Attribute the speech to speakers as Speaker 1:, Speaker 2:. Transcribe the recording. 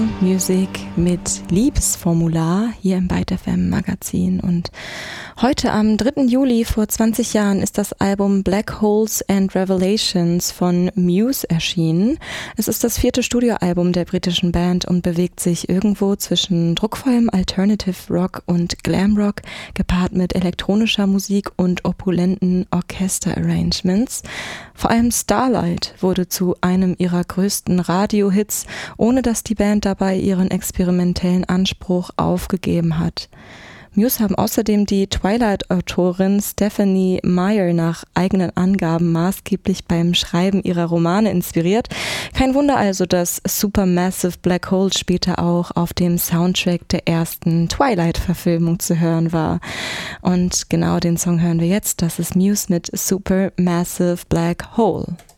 Speaker 1: Musik mit Liebesformular hier im Byte FM Magazin. Und heute am 3. Juli vor 20 Jahren ist das Album Black Holes and Revelations von Muse erschienen. Es ist das 4. Studioalbum der britischen Band und bewegt sich irgendwo zwischen druckvollem Alternative Rock und Glam Rock, gepaart mit elektronischer Musik und opulenten Orchester-Arrangements. Vor allem Starlight wurde zu einem ihrer größten Radio-Hits, ohne dass die Band dabei ihren experimentellen Anspruch aufgegeben hat. Muse haben außerdem die Twilight-Autorin Stephenie Meyer nach eigenen Angaben maßgeblich beim Schreiben ihrer Romane inspiriert. Kein Wunder also, dass Supermassive Black Hole später auch auf dem Soundtrack der ersten Twilight-Verfilmung zu hören war. Und genau den Song hören wir jetzt. Das ist Muse mit Supermassive Black Hole.